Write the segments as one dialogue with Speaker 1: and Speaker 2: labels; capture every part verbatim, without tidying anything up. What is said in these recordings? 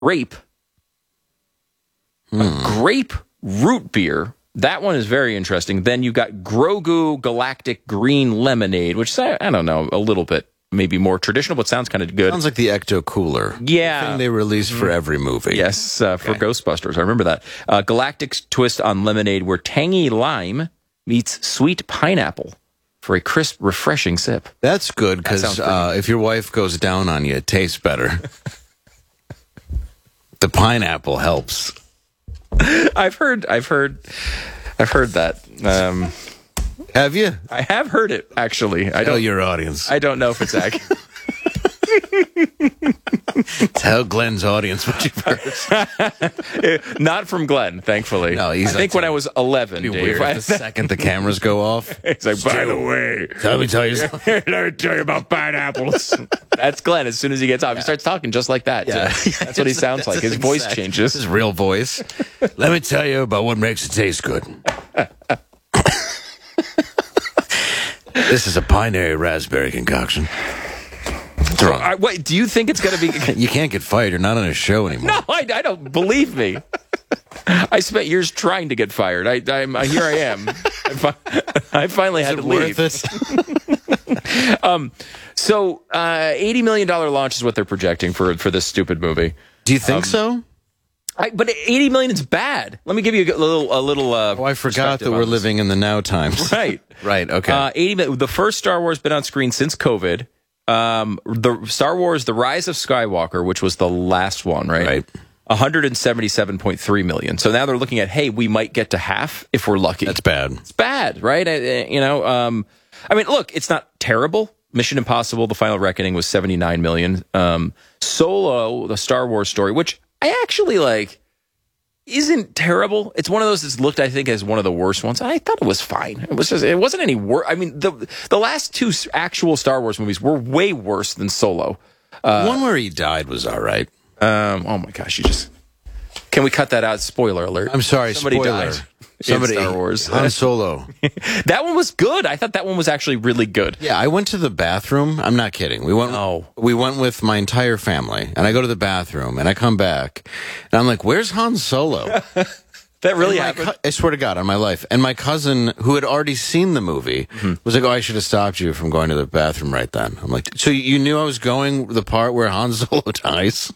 Speaker 1: grape,
Speaker 2: Hmm.
Speaker 1: a grape root beer. That one is very interesting. Then you got Grogu Galactic Green Lemonade, which I, I don't know, a little bit maybe more traditional, but sounds kind of good.
Speaker 2: Sounds like the Ecto Cooler.
Speaker 1: Yeah.
Speaker 2: Thing they release for every movie.
Speaker 1: Yes, uh, for
Speaker 2: Okay.
Speaker 1: Ghostbusters. I remember that. Uh, Galactic's twist on lemonade where tangy lime meets sweet pineapple for a crisp, refreshing sip.
Speaker 2: That's good
Speaker 1: That
Speaker 2: because
Speaker 1: sounds pretty
Speaker 2: uh, if your wife goes down on you, it tastes better. The pineapple helps.
Speaker 1: I've heard, I've heard, I've heard that. Um,
Speaker 2: Have you?
Speaker 1: I have heard it, actually. I
Speaker 2: Tell
Speaker 1: don't,
Speaker 2: your audience.
Speaker 1: I don't know if it's accurate.
Speaker 2: Tell Glenn's audience what you've heard.
Speaker 1: Not from Glenn, thankfully.
Speaker 2: No, he's
Speaker 1: I think
Speaker 2: like-
Speaker 1: when I was eleven,
Speaker 2: It'd be
Speaker 1: Dave.
Speaker 2: weird
Speaker 1: I,
Speaker 2: if the second the cameras go off.
Speaker 1: it's like, by the way,
Speaker 2: Let me tell you something.
Speaker 1: let me tell you about pineapples. That's Glenn. As soon as he gets off, he starts talking just like that.
Speaker 2: Yeah.
Speaker 1: too. That's what he sounds like. His voice
Speaker 2: Exact-
Speaker 1: changes.
Speaker 2: His real voice. Let me tell you about what makes it taste good. This is a Pineberry raspberry concoction. What's wrong?
Speaker 1: I, wait, do you think it's going to be...
Speaker 2: You can't get fired. You're not on a show anymore.
Speaker 1: No, I, I don't believe me. I spent years trying to get fired. I, I'm uh, here. I am. I, fi- I finally had
Speaker 2: Is
Speaker 1: to
Speaker 2: it
Speaker 1: leave.
Speaker 2: worth it?
Speaker 1: Um, so, uh, eighty million dollars launch is what they're projecting for for this stupid movie.
Speaker 2: Do you think
Speaker 1: Um,
Speaker 2: so?
Speaker 1: I, but eighty million is bad. Let me give you a little a little. Uh,
Speaker 2: Oh, I forgot
Speaker 1: perspective
Speaker 2: that
Speaker 1: on
Speaker 2: we're
Speaker 1: this.
Speaker 2: living in the now times.
Speaker 1: Right.
Speaker 2: Right. Okay.
Speaker 1: Uh, eighty. mi- The first Star Wars been on screen since COVID. Um, the Star Wars: The Rise of Skywalker, which was the last one, right?
Speaker 2: Right.
Speaker 1: one hundred seventy-seven point three million. So now they're looking at, hey, we might get to half if we're lucky.
Speaker 2: That's bad.
Speaker 1: It's bad, right? I, I- you know, um, I mean, look, it's not terrible. Mission Impossible: The Final Reckoning was seventy-nine million. Um, Solo, the Star Wars story, which I actually like, isn't terrible. It's one of those that's looked, I think, as one of the worst ones. I thought it was fine. It was just, it wasn't any worse. I mean, the the last two s- actual Star Wars movies were way worse than Solo.
Speaker 2: The one where he died was all right.
Speaker 1: Um, oh my gosh, you just can we cut that out? Spoiler alert.
Speaker 2: I'm sorry.
Speaker 1: Somebody
Speaker 2: spoiler.
Speaker 1: died.
Speaker 2: Somebody.
Speaker 1: in Star Wars.
Speaker 2: Han Solo.
Speaker 1: That one was good. I thought that one was actually really good.
Speaker 2: Yeah, I went to the bathroom. I'm not kidding. We went.
Speaker 1: No.
Speaker 2: We went with my entire family, and I go to the bathroom, and I come back, and I'm like, "Where's Han Solo?"
Speaker 1: That really
Speaker 2: And my
Speaker 1: happened.
Speaker 2: cou- I swear to God, on my life. And my cousin, who had already seen the movie,
Speaker 1: Mm-hmm.
Speaker 2: was like, "Oh, I should have stopped you from going to the bathroom right then." I'm like, "So you knew I was going the part where Han Solo dies?"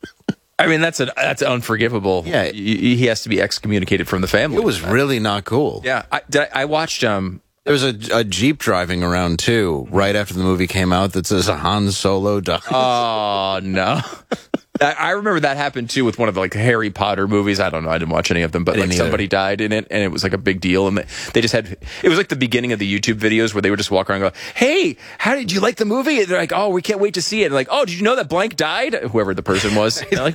Speaker 1: I mean, that's a that's unforgivable.
Speaker 2: Yeah.
Speaker 1: Y- y- he has to be excommunicated from the family.
Speaker 2: It was really not cool.
Speaker 1: Yeah, I, did I, I watched. Um,
Speaker 2: There was a, a Jeep driving around too, right after the movie came out, that says Han Solo dies.
Speaker 1: oh no, I, I remember that happened too with one of the like Harry Potter movies. I don't know, I didn't watch any of them, but
Speaker 2: didn't
Speaker 1: like
Speaker 2: either.
Speaker 1: somebody died in it, and it was like a big deal. And they, they just had it was like the beginning of the YouTube videos where they would just walk around and go, "Hey, how did you like the movie?" And they're like, "Oh, we can't wait to see it." And like, "Oh, did you know that blank died?" Whoever the person was, and they're like,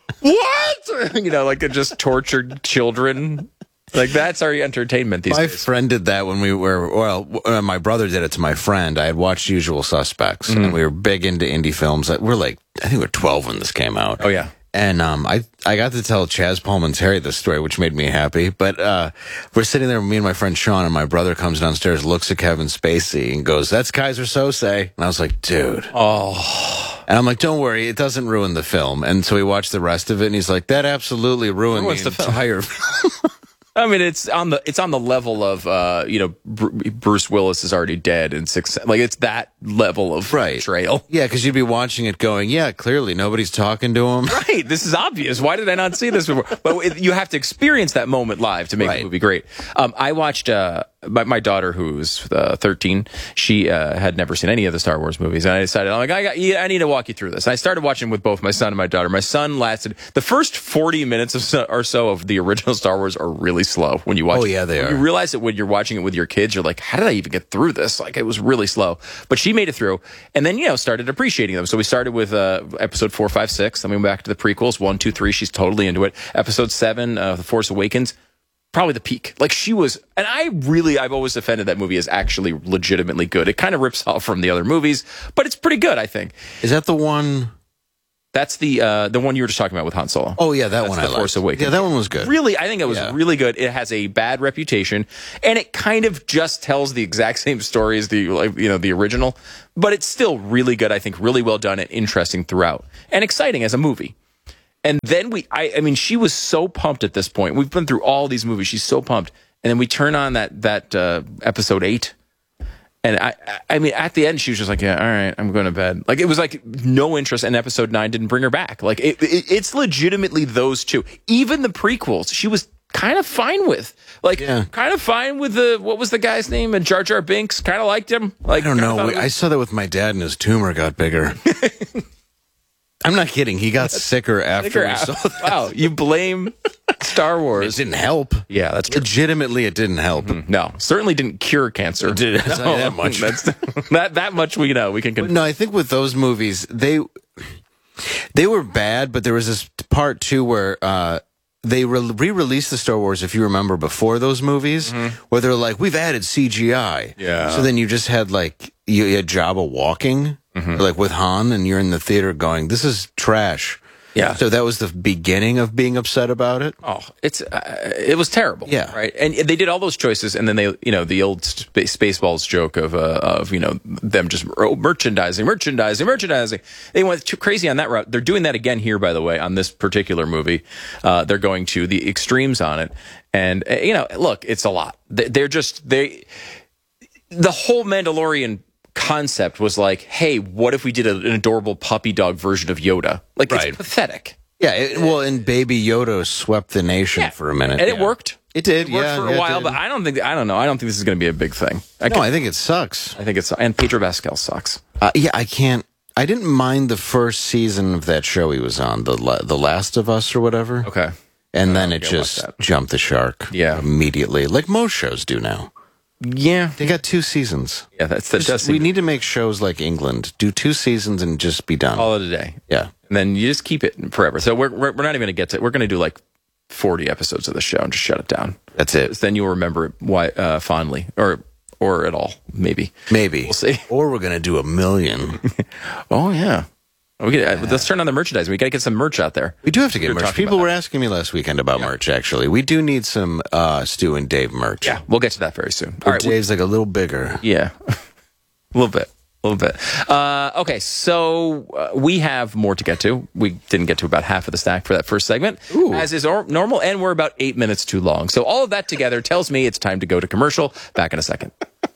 Speaker 1: "What?" You know, like it just tortured children. Like that's our entertainment these
Speaker 2: My
Speaker 1: days.
Speaker 2: friend did that when we were, well, uh, my brother did it to my friend. I had watched Usual Suspects,
Speaker 1: Mm-hmm.
Speaker 2: and we were big into indie films. Like, we're like, I think we we're twelve when this came out.
Speaker 1: Oh yeah.
Speaker 2: And um, I I got to tell Chaz Pullman's Harry this story, which made me happy. But uh, we're sitting there, me and my friend Sean, and my brother comes downstairs, looks at Kevin Spacey, and goes, "That's Kaiser Sose." And I was like, "Dude."
Speaker 1: Oh,
Speaker 2: And I'm like, "Don't worry, it doesn't ruin the film." And so we watched the rest of it, and he's like, "That absolutely ruined
Speaker 1: Ruins
Speaker 2: the
Speaker 1: the film."
Speaker 2: entire film."
Speaker 1: I mean, it's on the it's on the level of uh, you know Br- Bruce Willis is already dead in six. Like it's that level of
Speaker 2: Right.
Speaker 1: betrayal.
Speaker 2: Yeah, because you'd be watching it going, "Yeah, clearly nobody's talking to him."
Speaker 1: Right. This is obvious. Why did I not see this before? But it, you have to experience that moment live to make
Speaker 2: Right.
Speaker 1: the movie great. Um, I watched uh, my, my daughter, who's uh, thirteen. She uh, had never seen any of the Star Wars movies, and I decided, I'm like, I got, yeah, I need to walk you through this. And I started watching with both my son and my daughter. My son lasted the first forty minutes of so, or so of the original Star Wars are really slow when you watch.
Speaker 2: Oh,
Speaker 1: it.
Speaker 2: yeah, they
Speaker 1: When
Speaker 2: are.
Speaker 1: You realize that when you're watching it with your kids, you're like, how did I even get through this? Like it was really slow. But she made it through, and then you know started appreciating them. So we started with uh, episode four, five, six. Then we went back to the prequels, one, two, three. She's totally into it. Episode seven, uh, The Force Awakens. Probably the peak. Like she was, and I really, I've always defended that movie as actually legitimately good. It kind of rips off from the other movies, but it's pretty good, I think.
Speaker 2: Is that the one?
Speaker 1: That's the uh, the one you were just talking about with Han Solo.
Speaker 2: Oh yeah, that
Speaker 1: That's
Speaker 2: one
Speaker 1: The
Speaker 2: I liked.
Speaker 1: Force Awakens.
Speaker 2: Yeah, that one was good.
Speaker 1: Really, I think it was
Speaker 2: Yeah.
Speaker 1: really good. It has a bad reputation, and it kind of just tells the exact same story as the like, you know the original, but it's still really good. I think really well done and interesting throughout, and exciting as a movie. And then we, I, I mean, she was so pumped at this point. We've been through all these movies. She's so pumped. And then we turn on that that uh, episode eight. And I, I mean, at the end, she was just like, yeah, all right, I'm going to bed. Like, it was like no interest, and episode nine didn't bring her back. Like, it, it, it's legitimately those two. Even the prequels, she was kind of fine with. Like,
Speaker 2: Yeah.
Speaker 1: kind of fine with the, what was the guy's name? And Jar Jar Binks, kind of liked him. Like,
Speaker 2: I don't know.
Speaker 1: thought
Speaker 2: We,
Speaker 1: it was-
Speaker 2: I saw that with my dad, and his tumor got bigger. I'm not kidding. He got sicker after
Speaker 1: Figure
Speaker 2: we
Speaker 1: out-
Speaker 2: saw that.
Speaker 1: Wow, you blame Star
Speaker 2: It
Speaker 1: Wars.
Speaker 2: didn't help.
Speaker 1: Yeah, that's true.
Speaker 2: Legitimately, it didn't help.
Speaker 1: No, certainly didn't cure cancer.
Speaker 2: It did- I'll tell you that much.
Speaker 1: That's, that, that much we know. We can. Con-
Speaker 2: No, I think with those movies, they they were bad, but there was this part too where uh, they re- re-released the Star Wars, if you remember, before those movies, where they're like, we've added C G I.
Speaker 1: Yeah.
Speaker 2: So then you just had like you, you had Jabba walking, like with Han, and you're in the theater going, this is trash.
Speaker 1: Yeah.
Speaker 2: So that was the beginning of being upset about it.
Speaker 1: Oh, it's uh, it was terrible.
Speaker 2: Yeah.
Speaker 1: right. And they did all those choices, and then they, you know, the old sp- Spaceballs joke of uh, of you know them just oh, merchandising, merchandising, merchandising. They went too crazy on that route. They're doing that again here, by the way, on this particular movie. Uh, they're going to the extremes on it, and uh, you know, look, it's a lot. They- They're just they. The whole Mandalorian concept was like, hey, what if we did a, an adorable puppy dog version of Yoda? Like,
Speaker 2: Right.
Speaker 1: it's pathetic.
Speaker 2: Yeah, it, well, and Baby Yoda swept the nation
Speaker 1: Yeah.
Speaker 2: for a minute.
Speaker 1: And it
Speaker 2: Yeah.
Speaker 1: worked.
Speaker 2: It did,
Speaker 1: It worked
Speaker 2: yeah,
Speaker 1: for
Speaker 2: yeah,
Speaker 1: a
Speaker 2: it
Speaker 1: while,
Speaker 2: did.
Speaker 1: but I don't think I don't know. I don't think this is going to be a big thing. I,
Speaker 2: No,
Speaker 1: can,
Speaker 2: I think it sucks.
Speaker 1: I think it's and Pedro Pascal sucks.
Speaker 2: Uh, yeah, I can't. I didn't mind the first season of that show he was on, the La- the Last of Us or whatever.
Speaker 1: Okay.
Speaker 2: And then it
Speaker 1: okay, I'll watch
Speaker 2: just
Speaker 1: that.
Speaker 2: jumped the shark.
Speaker 1: Yeah.
Speaker 2: Immediately, like most shows do now.
Speaker 1: Yeah.
Speaker 2: They got two seasons.
Speaker 1: Yeah. That's that
Speaker 2: Just-
Speaker 1: does
Speaker 2: we
Speaker 1: seem
Speaker 2: need to make shows like England. Do two seasons and just be done.
Speaker 1: call it a day,
Speaker 2: Yeah.
Speaker 1: and then you just keep it forever. So we're we're, we're not even going to get to. We're going to do like forty episodes of the show and just shut it down.
Speaker 2: That's it.
Speaker 1: Then you'll remember it why uh, fondly, or or at all, maybe.
Speaker 2: Maybe.
Speaker 1: We'll see.
Speaker 2: Or we're going to do a million.
Speaker 1: Oh yeah. We get, uh, let's turn on the merchandising. We got to get some merch out there.
Speaker 2: We do have to get
Speaker 1: We were
Speaker 2: merch.
Speaker 1: talking
Speaker 2: People
Speaker 1: about
Speaker 2: were asking me last weekend about merch, actually. We do need some uh, Stu and Dave merch.
Speaker 1: Yeah, we'll get to that very soon. All
Speaker 2: All
Speaker 1: right.
Speaker 2: Dave's like a little bigger.
Speaker 1: Yeah, a little bit, a little bit. Uh, okay, so uh, we have more to get to. We didn't get to about half of the stack for that first segment, as is or- normal, and we're about eight minutes too long. So all of that together tells me it's time to go to commercial. Back in a second.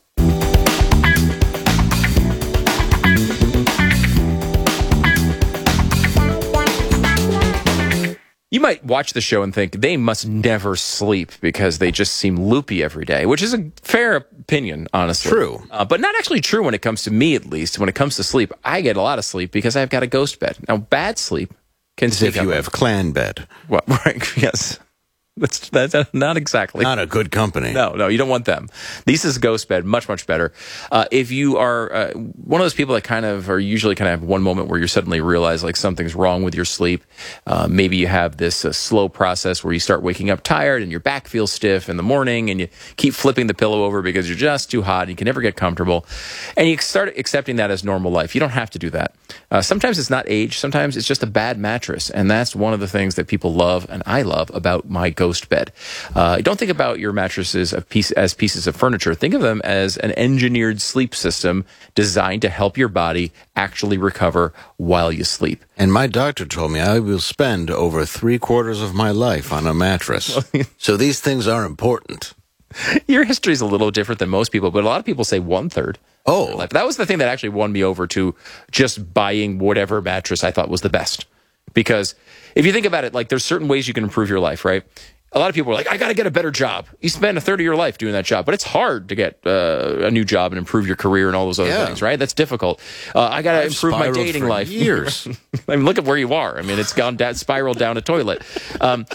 Speaker 1: You might watch the show and think they must never sleep because they just seem loopy every day, which is a fair opinion, honestly.
Speaker 2: True.
Speaker 1: Uh, but not actually true when it comes to me, at least. When it comes to sleep, I get a lot of sleep because I've got a ghost bed. Now, bad sleep can
Speaker 2: As if
Speaker 1: sneak
Speaker 2: you
Speaker 1: up-
Speaker 2: have clan bed.
Speaker 1: What, right, yes. That's, that's not exactly.
Speaker 2: Not a good company.
Speaker 1: No, no, you don't want them. This is Ghost Bed, much, much better. Uh, if you are uh, one of those people that kind of are usually kind of have one moment where you suddenly realize like something's wrong with your sleep, uh, maybe you have this uh, slow process where you start waking up tired and your back feels stiff in the morning and you keep flipping the pillow over because you're just too hot and you can never get comfortable. And you start accepting that as normal life. You don't have to do that. Uh, sometimes it's not age. Sometimes it's just a bad mattress. And that's one of the things that people love and I love about my Ghost Bed. Uh, don't think about your mattresses as, piece, as pieces of furniture. Think of them as an engineered sleep system designed to help your body actually recover while you sleep.
Speaker 2: And my doctor told me I will spend over three quarters of my life on a mattress. So these things are important.
Speaker 1: Your history is a little different than most people, but a lot of people say one third.
Speaker 2: Oh.
Speaker 1: That was the thing that actually won me over to just buying whatever mattress I thought was the best. Because if you think about it, like there's certain ways you can improve your life, right? A lot of people are like, I got to get a better job. You spend a third of your life doing that job, but it's hard to get uh, a new job and improve your career and all those other
Speaker 2: Yeah.
Speaker 1: things, right? That's difficult. Uh, I got to
Speaker 2: I've
Speaker 1: improve my
Speaker 2: spiraled
Speaker 1: dating
Speaker 2: for
Speaker 1: life.
Speaker 2: years.
Speaker 1: I mean, look at where you are. I mean, it's gone down, spiraled down a toilet. Um,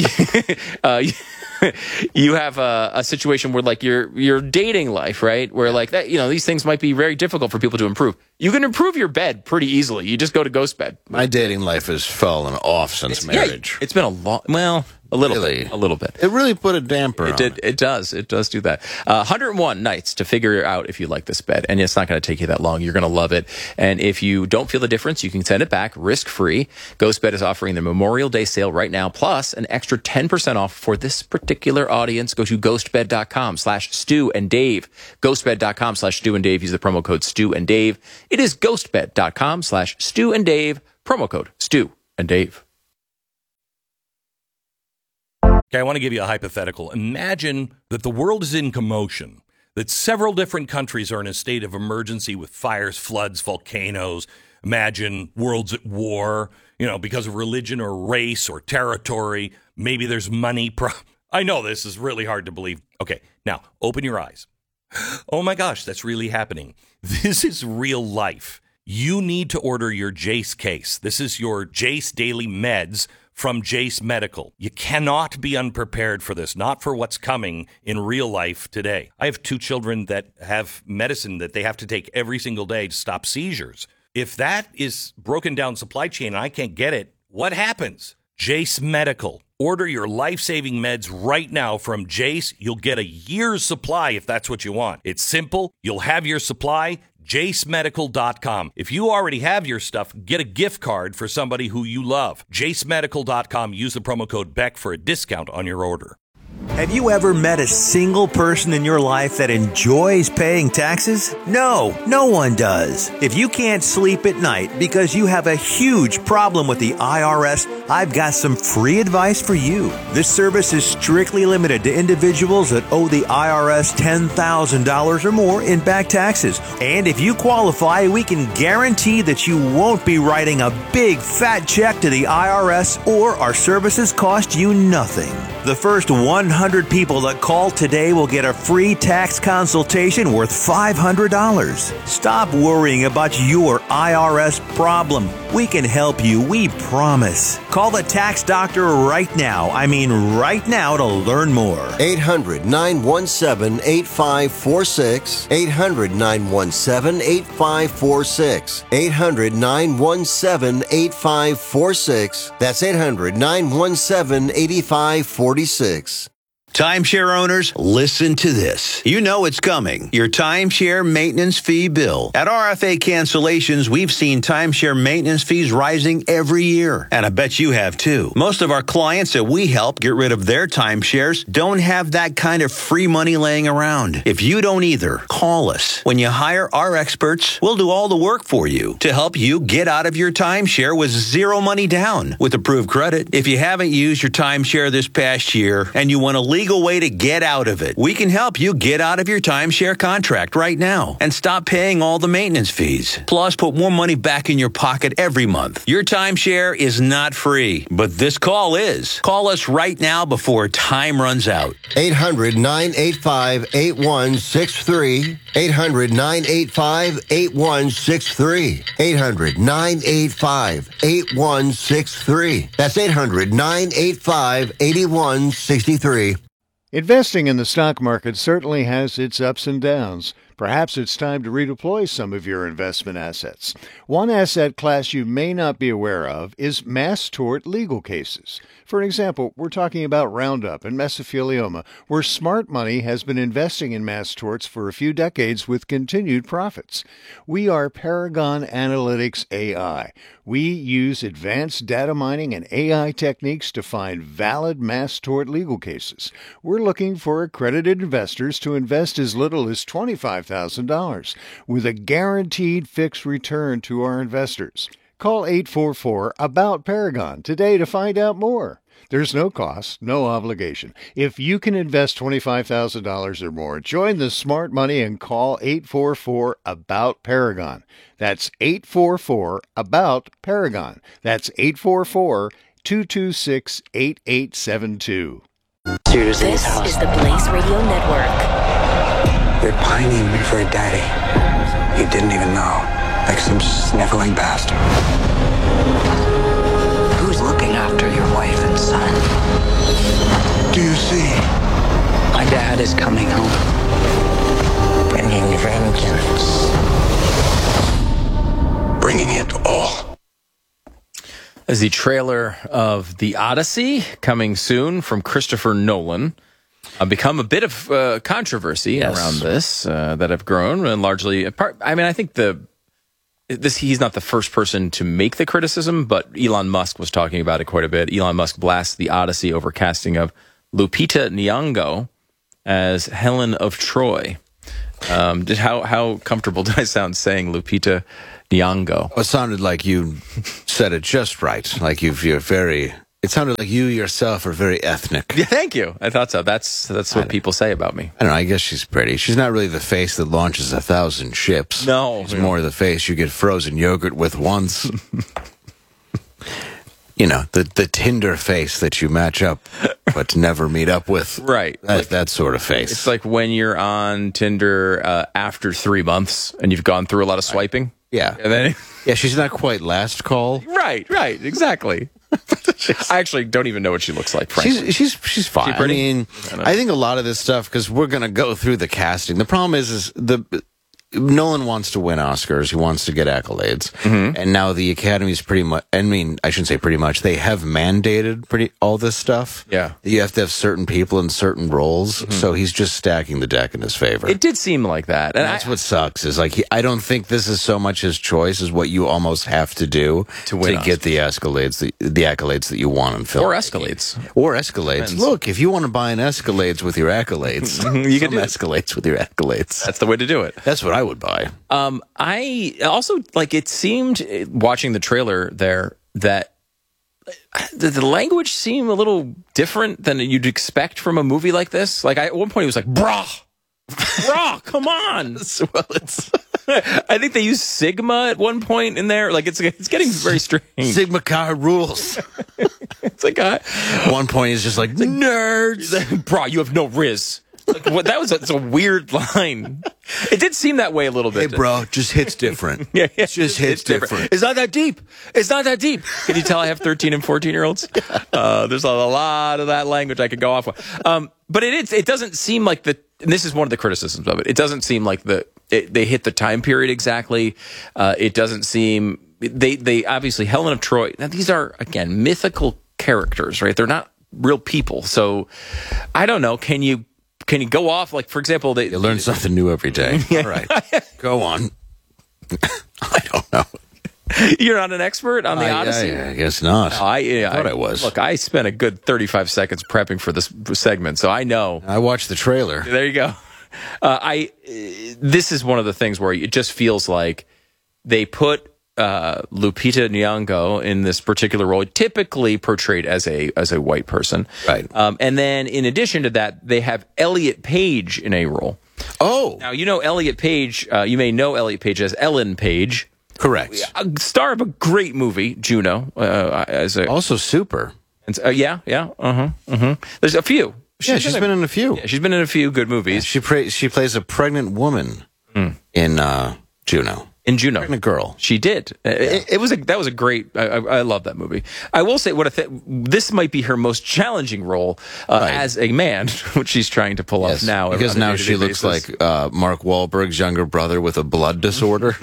Speaker 1: uh, you have a, a situation where, like, your your dating life, right? Where, like, that, you know, these things might be very difficult for people to improve. You can improve your bed pretty easily. You just go to Ghost Bed.
Speaker 2: My dating life has fallen off since marriage.
Speaker 1: Yeah, it's been a long, well, a little
Speaker 2: Really?
Speaker 1: bit, a little bit.
Speaker 2: It really put a damper
Speaker 1: It
Speaker 2: on
Speaker 1: did.
Speaker 2: it.
Speaker 1: It does. It does do that. Uh, one hundred one nights to figure out if you like this bed, and it's not going to take you that long. You're going to love it. And if you don't feel the difference, you can send it back risk free. GhostBed is offering the Memorial Day sale right now, plus an extra ten percent off for this particular audience. Go to ghostbed dot com slash Stu and Dave. ghostbed dot com slash Stu and Dave. Use the promo code Stu and Dave. It is ghostbed dot com slash Stu and Dave. Promo code Stu and Dave.
Speaker 3: Okay, I want to give you a hypothetical. Imagine that the world is in commotion, that several different countries are in a state of emergency with fires, floods, volcanoes. Imagine worlds at war, you know, because of religion or race or territory. Maybe there's money. Pro- I know this is really hard to believe. Okay, now open your eyes. Oh my gosh, that's really happening. This is real life. You need to order your Jace case. This is your Jace Daily Meds from Jace Medical. You cannot be unprepared for this, not for what's coming in real life today. I have two children that have medicine that they have to take every single day to stop seizures. If that is broken down supply chain and I can't get it, what happens? Jace Medical. Order your life-saving meds right now from Jace. You'll get a year's supply if that's what you want. It's simple. You'll have your supply. jace medical dot com. If you already have your stuff, get a gift card for somebody who you love. jace medical dot com. Use the promo code Beck for a discount on your order.
Speaker 4: Have you ever met a single person in your life that enjoys paying taxes? No, no one does. If you can't sleep at night because you have a huge problem with the I R S, I've got some free advice for you. This service is strictly limited to individuals that owe the I R S ten thousand dollars or more in back taxes. And if you qualify, we can guarantee that you won't be writing a big fat check to the I R S, or our services cost you nothing. The first one hundred people that call today will get a free tax consultation worth five hundred dollars. Stop worrying about your I R S problem. We can help you, we promise. Call the tax doctor right now. I mean right now to learn more.
Speaker 5: eight hundred, nine one seven, eight five four six. eight hundred, nine one seven, eight five four six. eight hundred, nine one seven, eight five four six. That's eight hundred, nine one seven, eight five four six.
Speaker 6: Timeshare owners, listen to this. You know it's coming. Your timeshare maintenance fee bill. At R F A Cancellations, we've seen timeshare maintenance fees rising every year. And I bet you have too. Most of our clients that we help get rid of their timeshares don't have that kind of free money laying around. If you don't either, call us. When you hire our experts, we'll do all the work for you to help you get out of your timeshare with zero money down with approved credit. If you haven't used your timeshare this past year and you want to leave legal way to get out of it. We can help you get out of your timeshare contract right now and stop paying all the maintenance fees. Plus, put more money back in your pocket every month. Your timeshare is not free, but this call is. Call us right now before time runs out.
Speaker 5: eight hundred, nine eight five, eight one six three. eight hundred, nine eight five, eight one six three. eight hundred, nine eight five, eight one six three. That's eight hundred, nine eight five, eight one six three.
Speaker 7: Investing in the stock market certainly has its ups and downs. Perhaps it's time to redeploy some of your investment assets. One asset class you may not be aware of is mass tort legal cases. For example, we're talking about Roundup and mesothelioma, where smart money has been investing in mass torts for a few decades with continued profits. We are Paragon Analytics A I. We use advanced data mining and A I techniques to find valid mass tort legal cases. We're looking for accredited investors to invest as little as twenty-five thousand dollars, with a guaranteed fixed return to our investors. Call eight four four, ABOUT Paragon today to find out more. There's no cost, no obligation. If you can invest twenty-five thousand dollars or more, join the smart money and call eight four four, ABOUT Paragon. That's eight four four, ABOUT Paragon. That's eight four four, two two six, eight eight seven two.
Speaker 8: This is the Blaze Radio Network.
Speaker 9: You're pining for a daddy you didn't even know, like some sniveling bastard.
Speaker 8: Who's looking after your wife and son?
Speaker 9: Do you see?
Speaker 8: My dad is coming home.
Speaker 9: Bringing vengeance. Bringing it all.
Speaker 1: As the trailer of The Odyssey coming soon from Christopher Nolan. Uh, become a bit of uh, controversy yes. around this uh, that have grown and largely part. I mean, I think the this he's not the first person to make the criticism, but Elon Musk was talking about it quite a bit. Elon Musk blasts The Odyssey over casting of Lupita Nyong'o as Helen of Troy. Um, did how how comfortable did I sound saying Lupita Nyong'o?
Speaker 2: It sounded like you said it just right, like you've, you're very It sounded like you yourself are very ethnic.
Speaker 1: Yeah, thank you. I thought so. That's that's what people say about me.
Speaker 2: I don't know. I guess she's pretty. She's not really the face that launches a thousand ships.
Speaker 1: No.
Speaker 2: She's more the face you get frozen yogurt with once. You know, the the Tinder face that you match up but never meet up with.
Speaker 1: Right.
Speaker 2: That,
Speaker 1: Like-
Speaker 2: that sort of face.
Speaker 1: It's like when you're on Tinder uh, after three months and you've gone through a lot of swiping.
Speaker 2: Yeah.
Speaker 1: And then,
Speaker 2: Yeah, she's not quite last call.
Speaker 1: right, right, exactly. I actually don't even know what she looks like, frankly.
Speaker 2: She's she's she's fine.
Speaker 1: She pretty?
Speaker 2: I mean,
Speaker 1: I know.
Speaker 2: I think a lot of this stuff because we're gonna go through the casting. The problem is, is the Nolan wants to win Oscars. He wants to get accolades,
Speaker 1: Mm-hmm.
Speaker 2: and now the Academy's pretty much. I mean, I shouldn't say pretty much. They have mandated pretty all this stuff.
Speaker 1: Yeah.
Speaker 2: You have to have certain people in certain roles. So he's just stacking the deck in his favor.
Speaker 1: It did seem like that. And
Speaker 2: That's
Speaker 1: I,
Speaker 2: what sucks. Is like he, I don't think this is so much his choice as what you almost have to do
Speaker 1: To win
Speaker 2: get the accolades, the, the accolades that you want in film,
Speaker 1: or escalates.
Speaker 2: or Escalades.
Speaker 1: Depends.
Speaker 2: Look, if you want to buy an Escalades with your accolades,
Speaker 1: You can
Speaker 2: some
Speaker 1: do it.
Speaker 2: Escalades with your accolades.
Speaker 1: That's the way to do it.
Speaker 2: That's what I would buy.
Speaker 1: Um, I also like it seemed uh, watching the trailer there that the, the language seemed a little different than you'd expect from a movie like this. Like I, at one point, he was like, "Brah, brah, come on."
Speaker 2: Well, it's
Speaker 1: I think they used Sigma at one point in there. Like it's it's getting very strange.
Speaker 2: Sigma Chi rules.
Speaker 1: It's like uh,
Speaker 2: At one point, he's just like, nerds.
Speaker 1: brah, you have no riz. Like, what, that was a, it's a weird line. It did seem that way a little
Speaker 2: Hey,
Speaker 1: bit.
Speaker 2: bro, just hits different.
Speaker 1: Yeah, yeah.
Speaker 2: It just hits different.
Speaker 1: It's not that deep. It's not that deep. Can you tell I have thirteen and fourteen year olds? Uh, there's a lot of that language I could go off with. Um, but it is, it doesn't seem like the, and this is one of the criticisms of it. It doesn't seem like the, it, they hit the time period exactly. Uh, it doesn't seem, they, they obviously, Helen of Troy, now these are, again, mythical characters, right? They're not real people. So I don't know. Can you, can you go off, like, for example, they
Speaker 2: You learn something new every day. All right. Go on. I don't know.
Speaker 1: You're not an expert on the
Speaker 2: I,
Speaker 1: Odyssey?
Speaker 2: I, I guess not.
Speaker 1: I, yeah,
Speaker 2: I thought I was.
Speaker 1: Look, I spent a good thirty-five seconds prepping for this segment, so I know.
Speaker 2: I watched the trailer.
Speaker 1: There you go. Uh, I. Uh, this is one of the things where it just feels like they put uh, Lupita Nyong'o in this particular role, typically portrayed as a as a white person,
Speaker 2: Right.
Speaker 1: Um, and then in addition to that, they have Elliot Page in a role.
Speaker 2: Oh,
Speaker 1: Now you know Elliot Page. Uh, you may know Elliot Page as Ellen Page,
Speaker 2: correct.
Speaker 1: a star of a great movie, Juno. Uh, as a
Speaker 2: Also super.
Speaker 1: And, uh, yeah, yeah, uh huh, uh-huh. There's a few.
Speaker 2: Yeah, she's been in a few.
Speaker 1: Yeah, she's been in a few good movies.
Speaker 2: She pra- she plays a pregnant woman in uh, Juno.
Speaker 1: In Juno,
Speaker 2: Pregnant girl.
Speaker 1: she did. Uh, It, it was a that was a great. I, I, I love that movie. I will say, what I th- this might be her most challenging role uh,
Speaker 2: Right.
Speaker 1: as a man, which she's trying to pull
Speaker 2: Yes,
Speaker 1: off now.
Speaker 2: because
Speaker 1: on a
Speaker 2: now
Speaker 1: day-to-day
Speaker 2: she looks
Speaker 1: basis.
Speaker 2: like uh, Mark Wahlberg's younger brother with a blood disorder.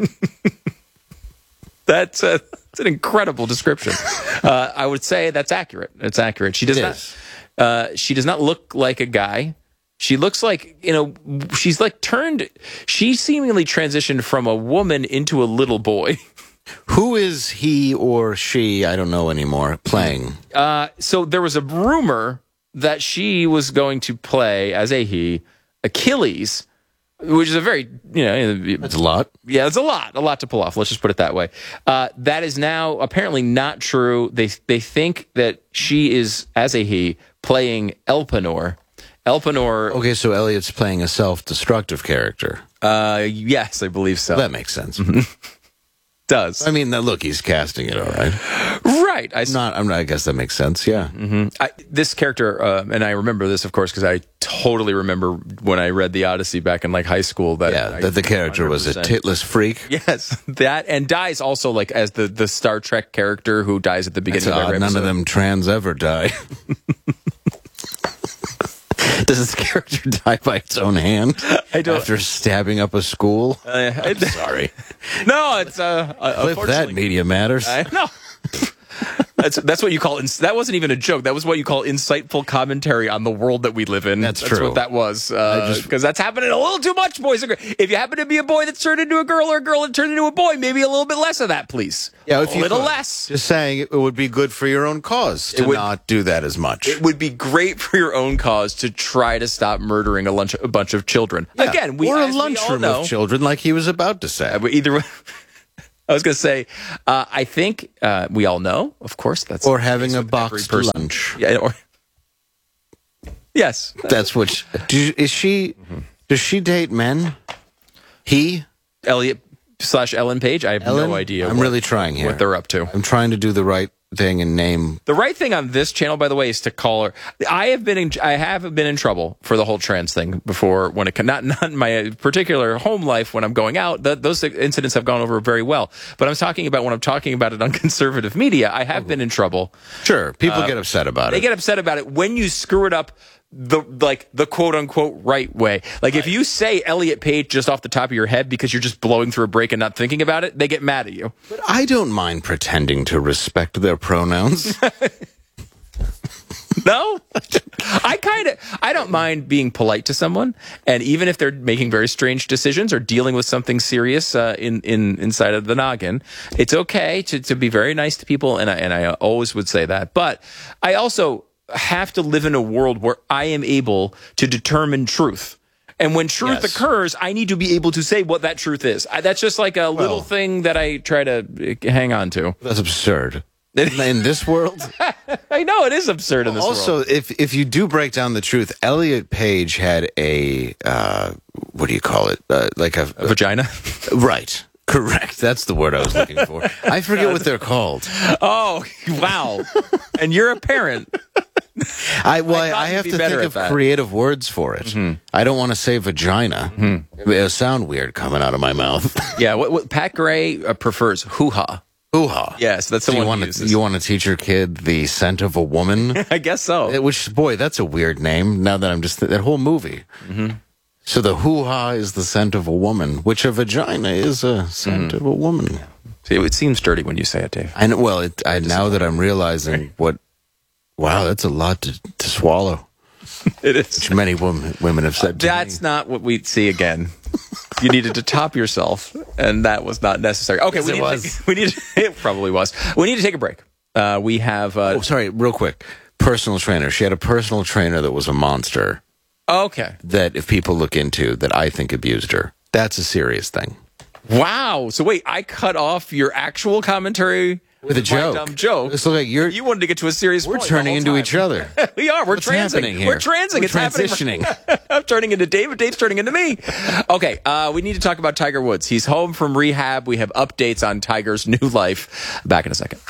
Speaker 1: That's, a, that's an incredible description. uh, I would say that's accurate. It's accurate. She does
Speaker 2: It
Speaker 1: not.
Speaker 2: is.
Speaker 1: Uh, she does not look like a guy. She looks like, you know, she's like turned. She seemingly transitioned from a woman into a little boy.
Speaker 2: Who is he or she? I don't know anymore. Playing.
Speaker 1: Uh, so there was a rumor that she was going to play as a he Achilles, which is a very, you know,
Speaker 2: That's a lot.
Speaker 1: yeah, it's a lot, a lot to pull off. Let's just put it that way. Uh, that is now apparently not true. They they think that she is as a he playing Elpenor. Elpenor,
Speaker 2: Okay, so Elliot's playing a self-destructive character.
Speaker 1: uh, yes, I believe so.
Speaker 2: That makes sense.
Speaker 1: does
Speaker 2: I mean, that look, he's casting it all right.
Speaker 1: right. I
Speaker 2: I'm not. I'm not. I guess that makes sense. Yeah.
Speaker 1: I, this character, uh, and I remember this, of course, because I totally remember when I read the Odyssey back in like high school. That
Speaker 2: Yeah.
Speaker 1: I,
Speaker 2: That the character was a
Speaker 1: one hundred percent
Speaker 2: titless freak.
Speaker 1: Yes, that and dies also like as the the Star Trek character who dies at the
Speaker 2: It's
Speaker 1: beginning of
Speaker 2: odd.
Speaker 1: every
Speaker 2: None
Speaker 1: episode.
Speaker 2: of them trans ever die. Does this character die by its own hand
Speaker 1: I don't-
Speaker 2: after stabbing up a school?
Speaker 1: Uh, I-
Speaker 2: Sorry.
Speaker 1: no, it's uh, uh,
Speaker 2: Clip that,
Speaker 1: unfortunately.
Speaker 2: Media Matters.
Speaker 1: I know. That's that's what you call. Ins- that wasn't even a joke. That was what you call insightful commentary on the world that we live in.
Speaker 2: That's
Speaker 1: That's
Speaker 2: true.
Speaker 1: what that was. Because
Speaker 2: just-
Speaker 1: that's happening a little too much, boys and girls. If you happen to be a boy that's turned into a girl or a girl that turned into a boy, maybe a little bit less of that, please.
Speaker 2: Yeah, if
Speaker 1: a
Speaker 2: you
Speaker 1: little
Speaker 2: could.
Speaker 1: less.
Speaker 2: Just saying it would be good for your own cause to
Speaker 1: would-
Speaker 2: not do that as much.
Speaker 1: It would be great for your own cause to try to stop murdering a, lunch, a bunch of children.
Speaker 2: Yeah.
Speaker 1: Again, we
Speaker 2: or a
Speaker 1: as we all
Speaker 2: lunchroom
Speaker 1: know,
Speaker 2: of children, like he was about to say.
Speaker 1: uh, we either I was going to say, uh, I think uh, we all know, of course, that's
Speaker 2: or having a boxed
Speaker 1: person.
Speaker 2: lunch.
Speaker 1: Yeah, or yes,
Speaker 2: that's what. She, do, is she? Mm-hmm. Does she date men? He,
Speaker 1: Elliot slash Ellen Page. I have
Speaker 2: Ellen?
Speaker 1: no idea.
Speaker 2: I'm
Speaker 1: what,
Speaker 2: really trying here.
Speaker 1: What they're up to.
Speaker 2: I'm trying to do the right thing and name.
Speaker 1: The right thing on this channel, by the way, is to call her. I have been in, I have been in trouble for the whole trans thing before. When it not not in my particular home life when I'm going out, the, those incidents have gone over very well. But I'm talking about when I'm talking about it on conservative media. I have been in trouble.
Speaker 2: Sure, people
Speaker 1: uh,
Speaker 2: get upset about
Speaker 1: they
Speaker 2: it.
Speaker 1: They get upset about it when you screw it up. The like the quote unquote right way. Like right. If you say Elliot Page just off the top of your head because you're just blowing through a break and not thinking about it, they get mad at you.
Speaker 2: But I don't mind pretending to respect their pronouns.
Speaker 1: No, I kind of I don't mind being polite to someone, and even if they're making very strange decisions or dealing with something serious uh, in in inside of the noggin, it's okay to to be very nice to people, and I, and I always would say that. But I also have to live in a world where I am able to determine truth. And when truth yes. occurs, I need to be able to say what that truth is. I, that's just like a well, little thing that I try to hang on to.
Speaker 2: That's absurd. In this world?
Speaker 1: I know, it is absurd in this
Speaker 2: also,
Speaker 1: world.
Speaker 2: Also, if, if you do break down the truth, Elliot Page had a, uh, what do you call it? Uh, like a,
Speaker 1: a vagina?
Speaker 2: Right. Correct. That's the word I was looking for. I forget what they're called.
Speaker 1: Oh, wow. And you're a parent.
Speaker 2: I well, I, I have to think of that. creative words for it. Mm-hmm. I don't want to say vagina. Mm-hmm. It'll sound weird coming out of my mouth.
Speaker 1: Yeah, what, what Pat Gray uh, prefers hoo-ha.
Speaker 2: Hoo-ha.
Speaker 1: Yes, that's the
Speaker 2: so
Speaker 1: one
Speaker 2: you want
Speaker 1: he
Speaker 2: to,
Speaker 1: uses.
Speaker 2: You want to teach your kid the scent of a woman?
Speaker 1: I guess so.
Speaker 2: It, which, boy, that's a weird name, now that I'm just... That whole movie. Mm-hmm. So the hoo-ha is the scent of a woman, which a vagina is a scent mm-hmm. of a woman.
Speaker 1: See, it seems dirty when you say it, Dave.
Speaker 2: I know, well, it, I, now that I'm realizing what... Wow, that's a lot to, to swallow.
Speaker 1: It is.
Speaker 2: Which many women, women have said to
Speaker 1: That's
Speaker 2: me.
Speaker 1: not what we see again. You needed to top yourself, and that was not necessary. Okay,
Speaker 2: yes,
Speaker 1: we
Speaker 2: it
Speaker 1: need
Speaker 2: was.
Speaker 1: To, we need to, it probably was. We need to take a break. Uh, we have... Uh,
Speaker 2: oh, sorry, real quick. Personal trainer. She had a personal trainer that was a monster.
Speaker 1: Okay.
Speaker 2: That if people look into, that I think abused her. That's a serious thing.
Speaker 1: Wow. So wait, I cut off your actual commentary...
Speaker 2: With a joke.
Speaker 1: Dumb joke.
Speaker 2: It's like you're,
Speaker 1: you wanted to get to a serious
Speaker 2: We're
Speaker 1: point
Speaker 2: turning into
Speaker 1: time.
Speaker 2: each other.
Speaker 1: We are. We're
Speaker 2: What's
Speaker 1: transing.
Speaker 2: happening here?
Speaker 1: We're transing.
Speaker 2: We're
Speaker 1: it's
Speaker 2: transitioning.
Speaker 1: happening. I'm turning into David. Dave's turning into me. Okay. Uh, we need to talk about Tiger Woods. He's home from rehab. We have updates on Tiger's new life. Back in a second.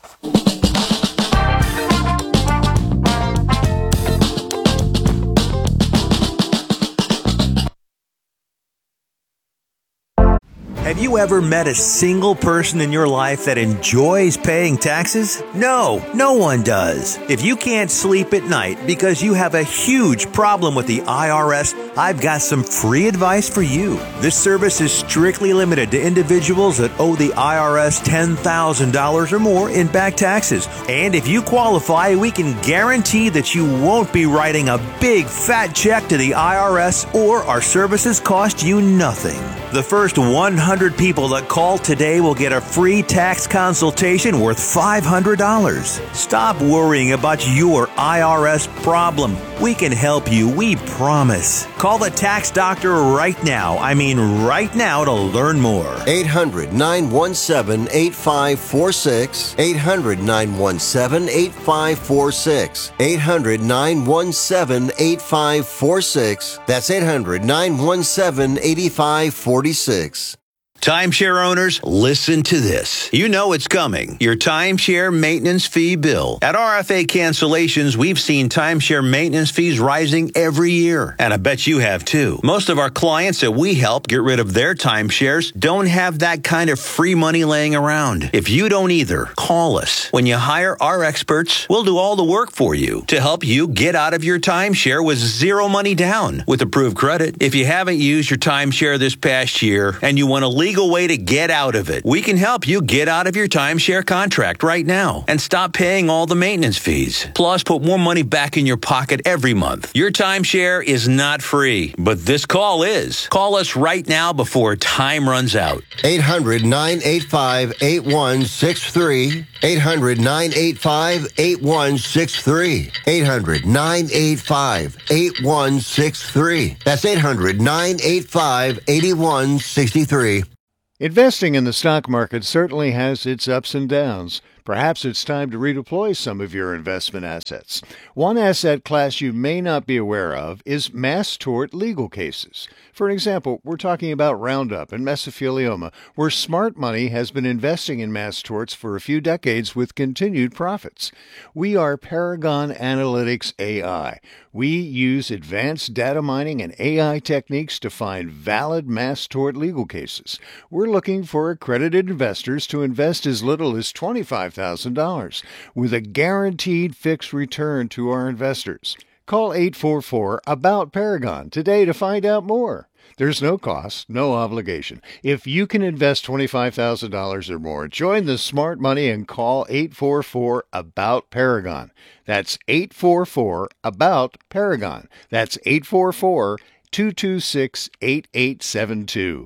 Speaker 4: Have you ever met a single person in your life that enjoys paying taxes? No, no one does. If you can't sleep at night because you have a huge problem with the I R S, I've got some free advice for you. This service is strictly limited to individuals that owe the I R S ten thousand dollars or more in back taxes. And if you qualify, we can guarantee that you won't be writing a big fat check to the I R S, or our services cost you nothing. The first one hundred people that call today will get a free tax consultation worth five hundred dollars. Stop worrying about your I R S problem. We can help you, we promise. Call the tax doctor right now. I mean right now to learn more.
Speaker 5: eight hundred, nine one seven, eight five four six. eight hundred, nine one seven, eight five four six. eight hundred, nine one seven, eight five four six. That's eight hundred, nine one seven, eight five four six.
Speaker 6: Timeshare owners, listen to this. You know it's coming. Your timeshare maintenance fee bill. At R F A Cancellations, we've seen timeshare maintenance fees rising every year. And I bet you have too. Most of our clients that we help get rid of their timeshares don't have that kind of free money laying around. If you don't either, call us. When you hire our experts, we'll do all the work for you to help you get out of your timeshare with zero money down with approved credit. If you haven't used your timeshare this past year and you want to leave legal way to get out of it. We can help you get out of your timeshare contract right now and stop paying all the maintenance fees. Plus, put more money back in your pocket every month. Your timeshare is not free, but this call is. Call us right now before time runs out.
Speaker 5: eight hundred, nine eight five, eight one six three. eight hundred, nine eight five, eight one six three. eight hundred, nine eight five, eight one six three. That's eight hundred, nine eight five, eight one six three.
Speaker 7: Investing in the stock market certainly has its ups and downs. Perhaps it's time to redeploy some of your investment assets. One asset class you may not be aware of is mass tort legal cases. For example, we're talking about Roundup and mesothelioma, where smart money has been investing in mass torts for a few decades with continued profits. We are Paragon Analytics A I. We use advanced data mining and A I techniques to find valid mass tort legal cases. We're looking for accredited investors to invest as little as twenty-five thousand dollars with a guaranteed fixed return to our investors. Call eight four four about Paragon today to find out more. There's no cost, no obligation. If you can invest twenty-five thousand dollars or more, join the smart money and call eight four four about Paragon. That's eight four four about Paragon. That's eight four four, two two six, eight eight seven two.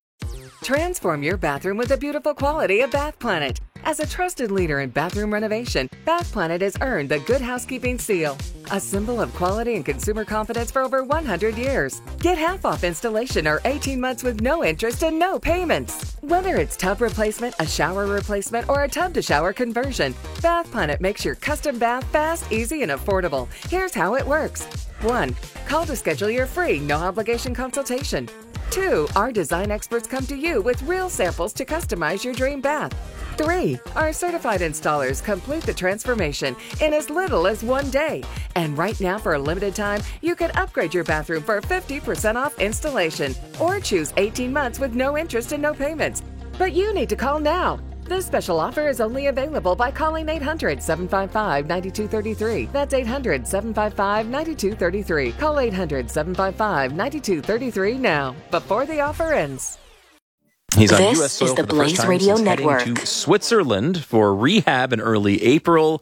Speaker 10: Transform your bathroom with the beautiful quality of Bath Planet. As a trusted leader in bathroom renovation, Bath Planet has earned the Good Housekeeping seal, a symbol of quality and consumer confidence for over one hundred years. Get half off installation or eighteen months with no interest and no payments. Whether it's tub replacement, a shower replacement, or a tub-to-shower conversion, Bath Planet makes your custom bath fast, easy, and affordable. Here's how it works. one. Call to schedule your free, no-obligation consultation. two. Our design experts come to you with real samples to customize your dream bath. three. Our certified installers complete the transformation in as little as one day. And right now, for a limited time, you can upgrade your bathroom for fifty percent off installation or choose eighteen months with no interest and no payments. But you need to call now. This special offer is only available by calling eight hundred, seven five five, nine two three three. That's eight hundred, seven five five, nine two three three. Call eight hundred, seven five five, nine two three three now, before the offer ends.
Speaker 1: He's on
Speaker 8: This
Speaker 1: U S soil
Speaker 8: is the
Speaker 1: for the first
Speaker 8: Blaze
Speaker 1: time
Speaker 8: Radio
Speaker 1: since
Speaker 8: Network.
Speaker 1: heading to Switzerland for rehab in early April.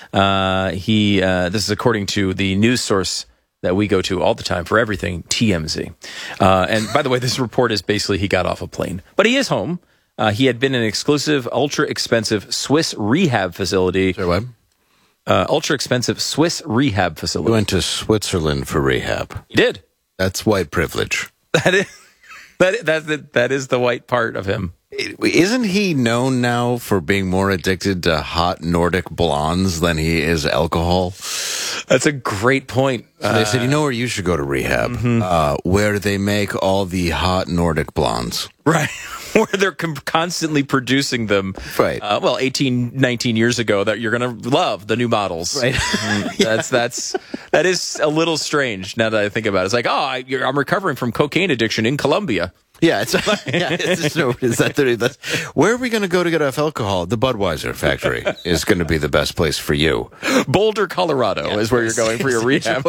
Speaker 1: Uh, he uh, this is according to the news source that we go to all the time for everything, T M Z. Uh, and by the way, this report is basically he got off a plane, but he is home. Uh, he had been in an exclusive, ultra expensive Swiss rehab facility.
Speaker 2: Sorry, what?
Speaker 1: Uh, ultra expensive Swiss rehab
Speaker 2: He
Speaker 1: facility.
Speaker 2: went to Switzerland for rehab.
Speaker 1: He did.
Speaker 2: That's white privilege.
Speaker 1: That is that that that, that is the white part of him.
Speaker 2: Isn't he known now for being more addicted to hot Nordic blondes than he is alcohol?
Speaker 1: That's a great point.
Speaker 2: So they said, you know where you should go to rehab?
Speaker 1: Mm-hmm.
Speaker 2: Uh, where they make all the hot Nordic blondes.
Speaker 1: Right. Where they're com- constantly producing them.
Speaker 2: Right.
Speaker 1: Uh, well, eighteen, nineteen years ago that you're going to love the new models.
Speaker 2: Right.
Speaker 1: Mm, that's, that's, that is a little strange now that I think about it. It's like, oh, I, you're, I'm recovering from cocaine addiction in Colombia.
Speaker 2: Yeah, it's, yeah, it's just, no, is that the, that's, where are we going to go to get off alcohol? The Budweiser factory is going to be the best place for you.
Speaker 1: Boulder, Colorado
Speaker 2: Yeah,
Speaker 1: is where you're going for your rehab.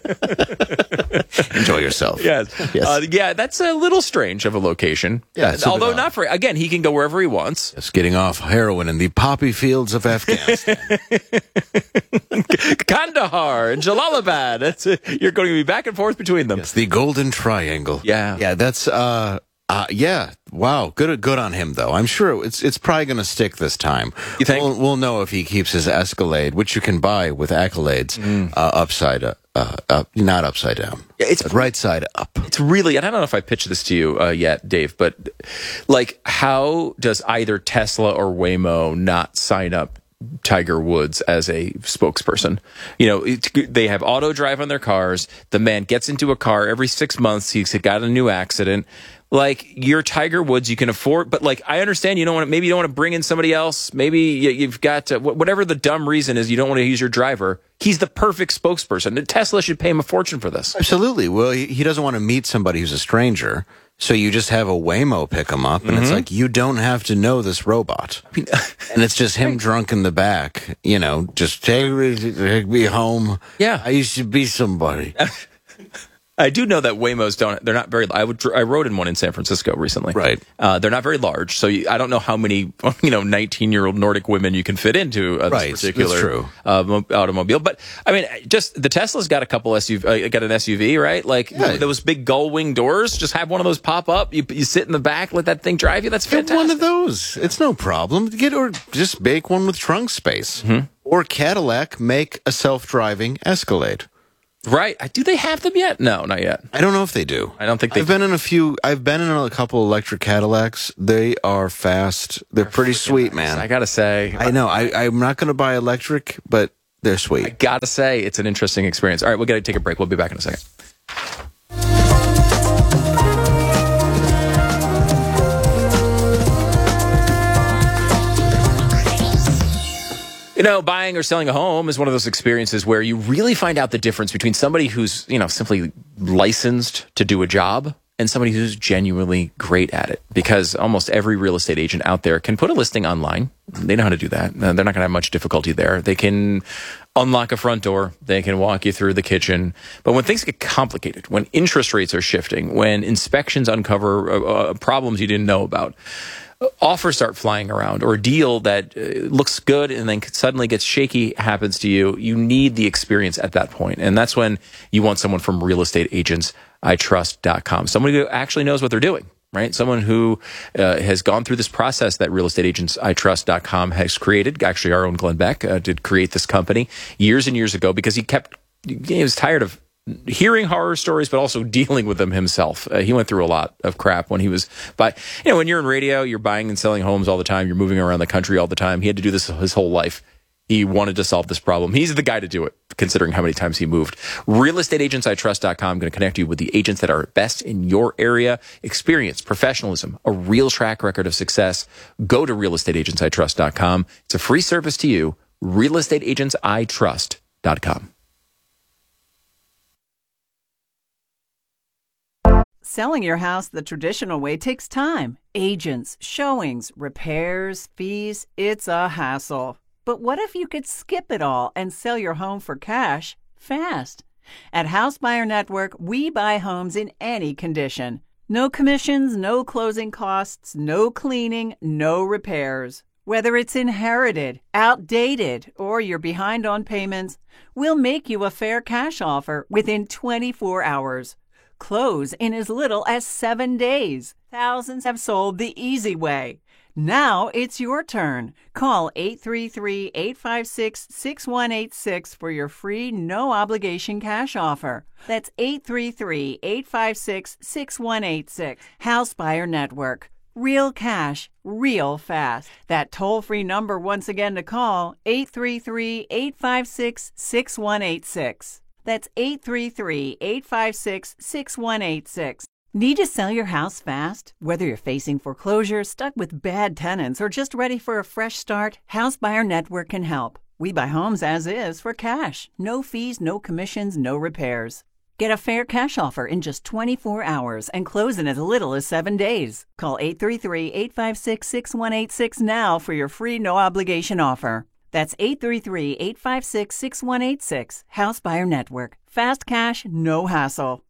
Speaker 2: Enjoy, Enjoy yourself.
Speaker 1: Yes.
Speaker 2: Yes.
Speaker 1: Uh, yeah, that's a little strange of a location.
Speaker 2: Yeah, it's a
Speaker 1: although
Speaker 2: bit
Speaker 1: not for, again, he can go wherever he wants.
Speaker 2: Just getting off heroin in the poppy fields of Afghanistan.
Speaker 1: Kandahar and Jalalabad. That's it. You're going to be back and forth between them.
Speaker 2: It's the Golden Triangle.
Speaker 1: Yeah.
Speaker 2: Yeah, that's, uh, uh, yeah. Wow. Good, good on him, though. I'm sure it's, it's probably going to stick this time.
Speaker 1: You think?
Speaker 2: We'll, we'll know if he keeps his Escalade, which you can buy with accolades,
Speaker 1: Mm.
Speaker 2: uh, upside, uh, uh, not upside down.
Speaker 1: Yeah, it's
Speaker 2: but right side up.
Speaker 1: It's really, and I don't know if I pitched this to you uh, yet, Dave, but like, how does either Tesla or Waymo not sign up Tiger Woods as a spokesperson? You know, it, they have auto drive on their cars. The man gets into a car every six months. He's got a new accident. Like, you're Tiger Woods, you can afford, but like, I understand you don't want to, maybe you don't want to bring in somebody else. Maybe you, you've got to, whatever the dumb reason is, you don't want to use your driver. He's the perfect spokesperson. Tesla should pay him a fortune for this.
Speaker 2: Absolutely. Well, he, he doesn't want to meet somebody who's a stranger. So you just have a Waymo pick him up, and
Speaker 1: Mm-hmm.
Speaker 2: it's like, you don't have to know this robot.
Speaker 1: I mean,
Speaker 2: and it's just him drunk in the back, you know, just take me, take me home.
Speaker 1: Yeah.
Speaker 2: I used to be somebody.
Speaker 1: I do know that Waymos don't, they're not very, I would, I rode in one in San Francisco recently.
Speaker 2: Right.
Speaker 1: Uh, they're not very large. So you, I don't know how many, you know, nineteen year old Nordic women you can fit into uh, this
Speaker 2: Right,
Speaker 1: particular
Speaker 2: that's true.
Speaker 1: Uh, mo- automobile. But I mean, just the Tesla's got a couple S U V, uh, got an S U V, right? Like
Speaker 2: Yeah.
Speaker 1: those big gull wing doors, just have one of those pop up. You, you sit in the back, let that thing drive you. That's
Speaker 2: Get
Speaker 1: fantastic.
Speaker 2: one of those. It's no problem. Get or just make one with trunk space.
Speaker 1: Mm-hmm.
Speaker 2: Or Cadillac, make a self-driving Escalade.
Speaker 1: Right. Do they have them yet? No, not yet.
Speaker 2: I don't know if they do.
Speaker 1: I don't think they
Speaker 2: I've been in a few. I've been in a couple electric Cadillacs. They are fast. They're, they're pretty sweet,
Speaker 1: nice.
Speaker 2: man.
Speaker 1: I gotta say.
Speaker 2: I know. I, I'm not going to buy electric, but they're sweet.
Speaker 1: I gotta say, it's an interesting experience. All right, we're gonna take a break. We'll be back in a second. You know, buying or selling a home is one of those experiences where you really find out the difference between somebody who's, you know, simply licensed to do a job and somebody who's genuinely great at it. Because almost every real estate agent out there can put a listing online. They know how to do that. They're not going to have much difficulty there. They can unlock a front door. They can walk you through the kitchen. But when things get complicated, when interest rates are shifting, when inspections uncover uh, problems you didn't know about, offers start flying around, or a deal that uh, looks good and then suddenly gets shaky happens to you, you need the experience at that point. And that's when you want someone from real estate agents I trust dot com, someone who actually knows what they're doing, right? Someone who uh, has gone through this process that real estate agents I trust dot com has created. Actually, our own Glenn Beck uh, did create this company years and years ago because he kept, he was tired of hearing horror stories, but also dealing with them himself. Uh, he went through a lot of crap when he was, but you know, when you're in radio, you're buying and selling homes all the time. You're moving around the country all the time. He had to do this his whole life. He wanted to solve this problem. He's the guy to do it, considering how many times he moved. real estate agents I trust dot com, going to connect you with the agents that are best in your area. Experience, professionalism, a real track record of success. Go to real estate agents I trust dot com. It's a free service to you. real estate agents I trust dot com.
Speaker 11: Selling your house the traditional way takes time. Agents, showings, repairs, fees. It's a hassle. But what if you could skip it all and sell your home for cash fast? At House Buyer Network, we buy homes in any condition. No commissions, no closing costs, no cleaning, no repairs. Whether it's inherited, outdated, or you're behind on payments, we'll make you a fair cash offer within twenty-four hours. Close in as little as seven days. Thousands have sold the easy way. Now it's your turn. Call eight three three, eight five six, six one eight six for your free, no-obligation cash offer. That's eight three three, eight five six, six one eight six. House Buyer Network. Real cash, real fast. That toll-free number once again to call, eight three three, eight five six, six one eight six. That's eight three three, eight five six, six one eight six. Need to sell your house fast? Whether you're facing foreclosure, stuck with bad tenants, or just ready for a fresh start, House Buyer Network can help. We buy homes as is for cash. No fees, no commissions, no repairs. Get a fair cash offer in just twenty-four hours and close in as little as seven days. Call eight three three, eight five six, six one eight six now for your free no-obligation offer. That's eight three three, eight five six, six one eight six. House Buyer Network. Fast cash, no hassle.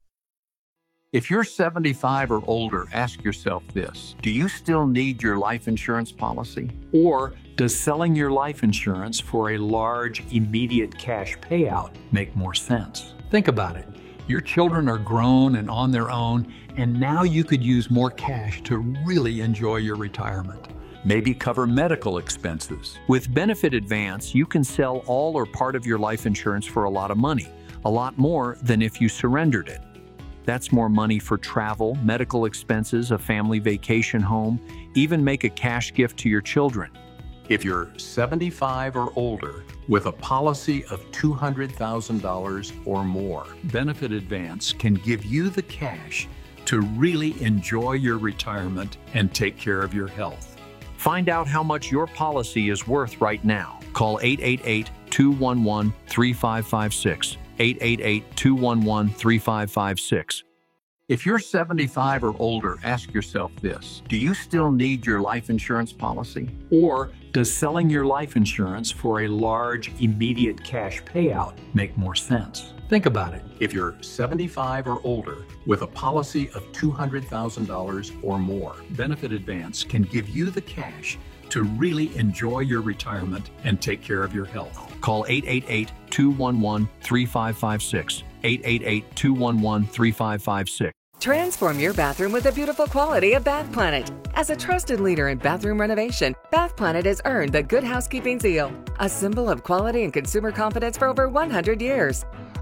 Speaker 12: If you're seventy-five or older, ask yourself this. Do you still need your life insurance policy? Or does selling your life insurance for a large, immediate cash payout make more sense? Think about it. Your children are grown and on their own, and now you could use more cash to really enjoy your retirement. Maybe cover medical expenses. With Benefit Advance, you can sell all or part of your life insurance for a lot of money, a lot more than if you surrendered it. That's more money for travel, medical expenses, a family vacation home, even make a cash gift to your children.
Speaker 13: If you're seventy-five or older with a policy of two hundred thousand dollars or more,
Speaker 12: Benefit Advance can give you the cash to really enjoy your retirement and take care of your health. Find out how much your policy is worth right now. Call eight eight eight, two one one, three five five six. eight eight eight, two one one, three five five six.
Speaker 13: If you're seventy-five or older, ask yourself this. Do you still need your life insurance policy?
Speaker 12: Or does selling your life insurance for a large, immediate cash payout make more sense? Think about it.
Speaker 13: If you're seventy-five or older with a policy of two hundred thousand dollars or more,
Speaker 12: Benefit Advance can give you the cash to really enjoy your retirement and take care of your health. Call eight eight eight, two one one, three five five six. eight eight eight, two one one, three five five six.
Speaker 10: Transform your bathroom with the beautiful quality of Bath Planet. As a trusted leader in bathroom renovation, Bath Planet has earned the Good Housekeeping seal, a symbol of quality and consumer confidence for over one hundred years.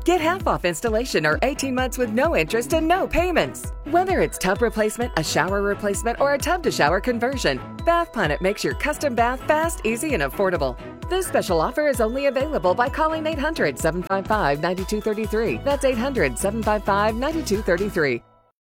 Speaker 10: Get half off installation or eighteen months with no interest and no payments. Whether it's tub replacement, a shower replacement, or a tub-to-shower conversion, Bath Planet makes your custom bath fast, easy, and affordable. This special offer is only available by calling eight hundred, seven five five, nine two three three. That's eight hundred, seven five five, nine two three three.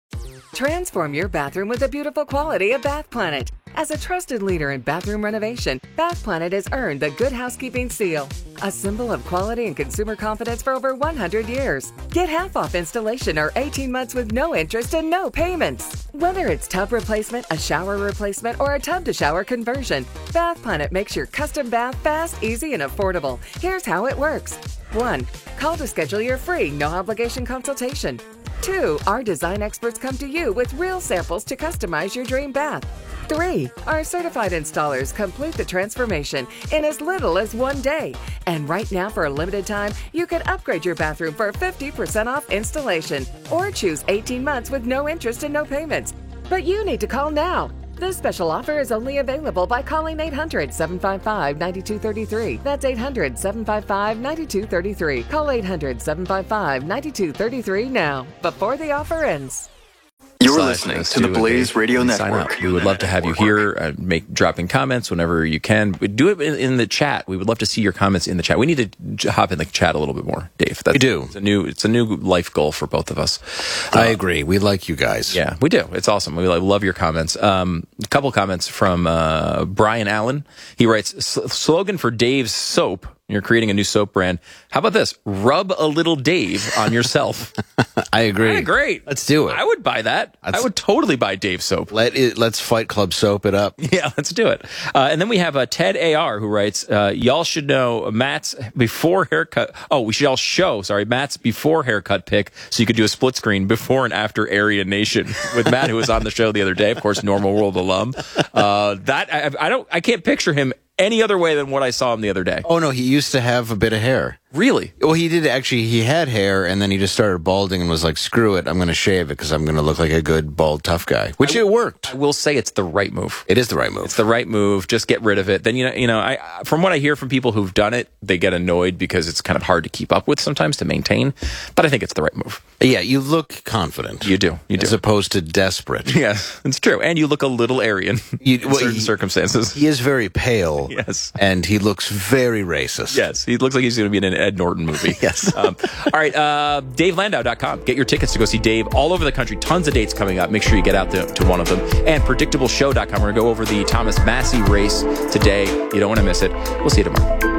Speaker 10: Transform your bathroom with the beautiful quality of Bath Planet. As a trusted leader in bathroom renovation, Bath Planet has earned the Good Housekeeping seal, a symbol of quality and consumer confidence for over one hundred years. Get half off installation or eighteen months with no interest and no payments. Whether it's tub replacement, a shower replacement, or a tub-to-shower conversion, Bath Planet makes your custom bath fast, easy, and affordable. Here's how it works. one. Call to schedule your free, no-obligation consultation. two. Our design experts come to you with real samples to customize your dream bath. three. Our certified installers complete the transformation in as little as one day. And right now, for a limited time, you can upgrade your bathroom for fifty percent off installation or choose eighteen months with no interest and no payments. But you need to call now. This special offer is only available by calling eight hundred, seven five five, nine two three three. That's eight hundred, seven five five, nine two three three. Call eight hundred, seven five five, nine two three three now, before the offer ends.
Speaker 14: You're listening to the Blaze Radio Network.
Speaker 1: We would love to have you here, uh, make dropping comments whenever you can. Do it in, in the chat. We would love to see your comments in the chat. We need to j- hop in the chat a little bit more, Dave. That's,
Speaker 2: we do.
Speaker 1: It's a new, it's a new life goal for both of us.
Speaker 2: I
Speaker 1: uh,
Speaker 2: agree. We like you guys.
Speaker 1: Yeah, we do. It's awesome. We love your comments. Um, a couple comments from uh, Brian Allen. He writes, slogan for Dave's soap. You're creating a new soap brand. How about this? Rub a little Dave on yourself.
Speaker 2: I agree.
Speaker 1: Yeah, great.
Speaker 2: Let's do it.
Speaker 1: I would buy that.
Speaker 2: Let's,
Speaker 1: I would totally buy Dave soap.
Speaker 2: Let it. Let's Fight Club soap it up.
Speaker 1: Yeah, let's do it. Uh, and then we have uh, Ted A R who writes, uh, y'all should know Matt's before haircut. Oh, we should all show, sorry, Matt's before haircut pic so you could do a split screen before and after Aryan Nation with Matt, who was on the show the other day. Of course, Normal World alum. Uh, that I, I don't. I can't picture him any other way than what I saw him the other day.
Speaker 2: Oh, no, he used to have a bit of hair.
Speaker 1: Really?
Speaker 2: Well, he did actually. He had hair, and then he just started balding and was like, screw it, I'm going to shave it because I'm going to look like a good, bald, tough guy. Which it worked.
Speaker 1: I will say it's the right move.
Speaker 2: It is the right move.
Speaker 1: It's the right move. Just get rid of it. Then, you know, you know, I from what I hear from people who've done it, they get annoyed because it's kind of hard to keep up with sometimes to maintain. But I think it's the right move.
Speaker 2: Yeah, you look confident.
Speaker 1: You do. You do.
Speaker 2: As opposed to desperate.
Speaker 1: Yeah, it's true. And you look a little Aryan
Speaker 2: you,
Speaker 1: in
Speaker 2: well,
Speaker 1: certain
Speaker 2: he,
Speaker 1: circumstances.
Speaker 2: He is very pale.
Speaker 1: Yes.
Speaker 2: And he looks very racist.
Speaker 1: Yes. He looks like he's going to be in an Ed Norton movie.
Speaker 2: Yes.
Speaker 1: Um, all right. Uh, Dave Landau dot com. Get your tickets to go see Dave all over the country. Tons of dates coming up. Make sure you get out to, to one of them. And predictable show dot com. We're going to go over the Thomas Massey race today. You don't want to miss it. We'll see you tomorrow.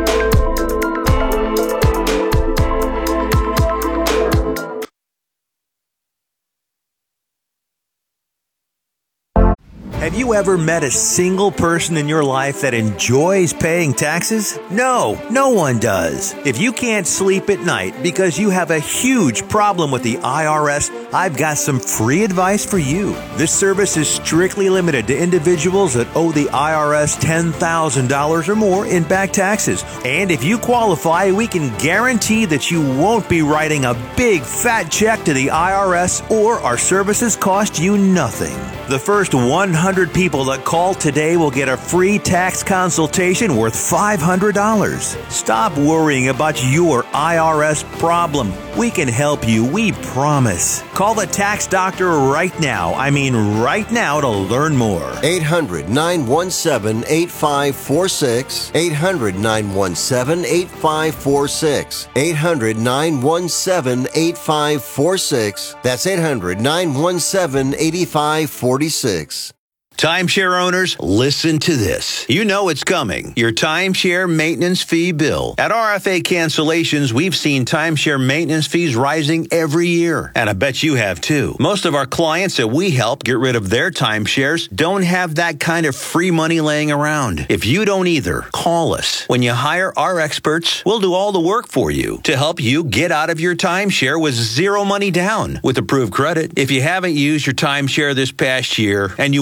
Speaker 4: Have you ever met a single person in your life that enjoys paying taxes? No, no one does. If you can't sleep at night because you have a huge problem with the I R S, I've got some free advice for you. This service is strictly limited to individuals that owe the I R S ten thousand dollars or more in back taxes. And if you qualify, we can guarantee that you won't be writing a big fat check to the I R S, or our services cost you nothing. The first one hundred people that call today will get a free tax consultation worth five hundred dollars. Stop worrying about your I R S problem. We can help you, we promise. Call the tax doctor right now. I mean right now to learn more.
Speaker 5: eight hundred, nine one seven, eight five four six. eight hundred, nine one seven, eight five four six. eight hundred, nine one seven, eight five four six. That's eight hundred, nine one seven, eight five four six.
Speaker 6: Timeshare owners, listen to this. You know it's coming. Your timeshare maintenance fee bill. At R F A Cancellations, we've seen timeshare maintenance fees rising every year. And I bet you have too. Most of our clients that we help get rid of their timeshares don't have that kind of free money laying around. If you don't either, call us. When you hire our experts, we'll do all the work for you to help you get out of your timeshare with zero money down with approved credit. If you haven't used your timeshare this past year and you want to leave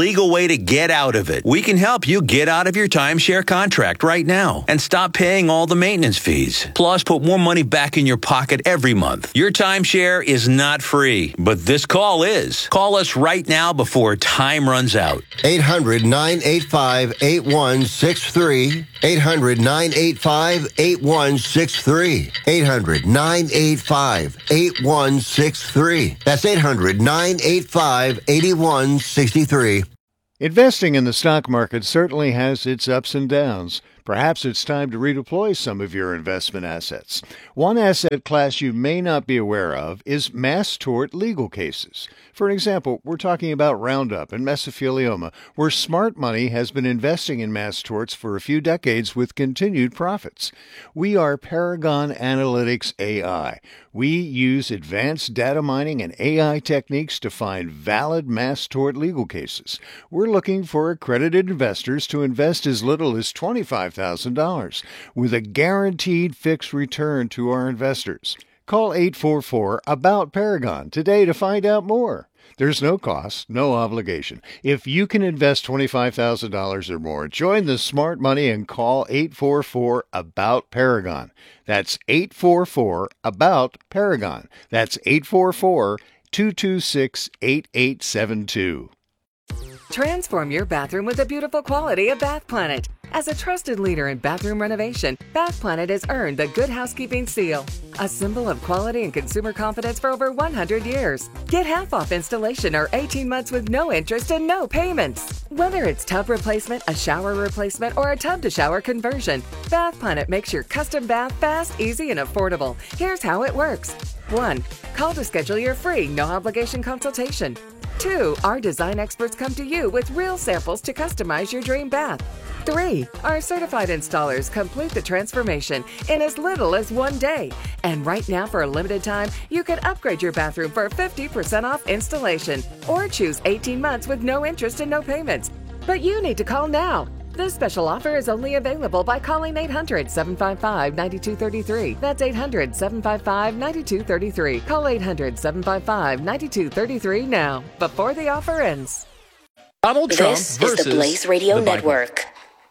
Speaker 6: legal way to get out of it. We can help you get out of your timeshare contract right now and stop paying all the maintenance fees. Plus, put more money back in your pocket every month. Your timeshare is not free, but this call is. Call us right now before time runs out.
Speaker 5: eight hundred, nine eight five, eight one six three. eight hundred, nine eight five, eight one six three. eight hundred, nine eight five, eight one six three. That's eight hundred, nine eight five, eight one six three.
Speaker 7: Investing in the stock market certainly has its ups and downs. Perhaps it's time to redeploy some of your investment assets. One asset class you may not be aware of is mass tort legal cases. For example, we're talking about Roundup and mesothelioma, where smart money has been investing in mass torts for a few decades with continued profits. We are Paragon Analytics A I. We use advanced data mining and A I techniques to find valid mass tort legal cases. We're looking for accredited investors to invest as little as twenty-five thousand dollars with a guaranteed fixed return to our investors. Call eight four four, ABOUT Paragon today to find out more. There's no cost, no obligation. If you can invest twenty-five thousand dollars or more, join the smart money and call eight four four, ABOUT Paragon. That's eight four four, ABOUT Paragon. That's eight four four, two two six, eight eight seven two.
Speaker 10: Transform your bathroom with the beautiful quality of Bath Planet. As a trusted leader in bathroom renovation, Bath Planet has earned the Good Housekeeping seal, a symbol of quality and consumer confidence for over one hundred years. Get half off installation or eighteen months with no interest and no payments. Whether it's tub replacement, a shower replacement, or a tub-to-shower conversion, Bath Planet makes your custom bath fast, easy, and affordable. Here's how it works. one. Call to schedule your free, no-obligation consultation. two. Our design experts come to you with real samples to customize your dream bath. three. Our certified installers complete the transformation in as little as one day. And right now, for a limited time, you can upgrade your bathroom for fifty percent off installation or choose eighteen months with no interest and no payments. But you need to call now. This special offer is only available by calling eight hundred, seven five five, nine two three three. That's eight hundred, seven five five, nine two three three. Call eight hundred, seven five five, nine two three three now, before the offer ends.
Speaker 1: Donald Trump
Speaker 8: This
Speaker 1: versus
Speaker 8: is the Blaze Radio
Speaker 1: the Bible.
Speaker 8: Network.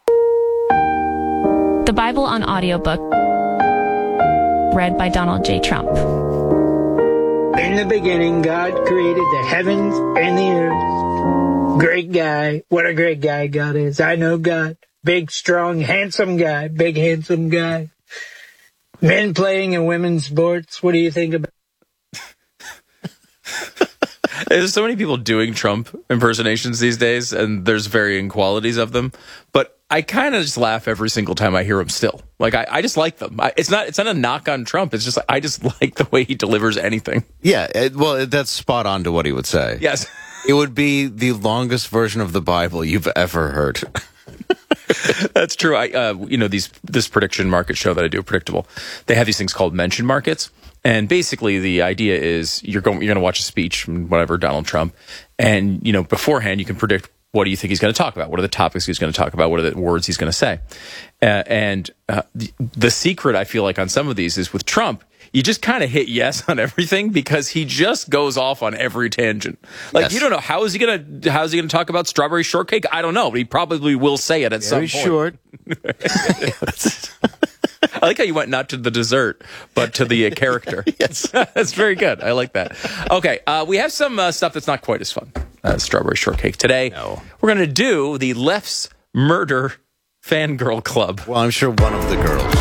Speaker 15: The Bible on audiobook, read by Donald J. Trump.
Speaker 16: In the beginning, God created the heavens and the earth. Great guy. What a great guy God is. I know God. Big, strong, handsome guy. Big, handsome guy. Men playing in women's sports. What do you think about?
Speaker 1: There's so many people doing Trump impersonations these days, and there's varying qualities of them. But I kind of just laugh every single time I hear them still. Like, I, I just like them. I, it's not it's not a knock on Trump. It's just, I just like the way he delivers anything.
Speaker 2: Yeah, it, well, that's spot on to what he would say.
Speaker 1: Yes.
Speaker 2: It would be the longest version of the Bible you've ever heard.
Speaker 1: That's true. I, uh, you know, these this prediction market show that I do, Predictable, they have these things called mention markets. And basically the idea is you're going you're going to watch a speech from whatever, Donald Trump, and you know beforehand you can predict what do you think he's going to talk about, what are the topics he's going to talk about, what are the words he's going to say. Uh, and uh, the, the secret I feel like on some of these is with Trump, you just kind of hit yes on everything because he just goes off on every tangent. Like yes. You don't know how is he going to how is he going to talk about strawberry shortcake? I don't know, but he probably will say it at
Speaker 2: Very
Speaker 1: some point.
Speaker 2: Short.
Speaker 1: I like how you went not to the dessert, but to the uh, character. Yes. That's very good. I like that. Okay, uh, we have some uh, stuff that's not quite as fun as strawberry shortcake. Today, no. We're going to do the Left's Murder Fangirl Club.
Speaker 2: Well, I'm sure one of the girls.